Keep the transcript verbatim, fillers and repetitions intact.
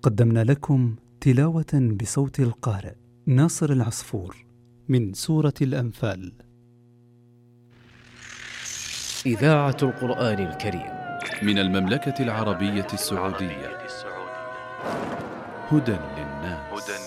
قدمنا لكم تلاوة بصوت القارئ ناصر العصفور من سورة الأنفال. إذاعة القرآن الكريم من المملكة العربية السعودية. هدى للناس.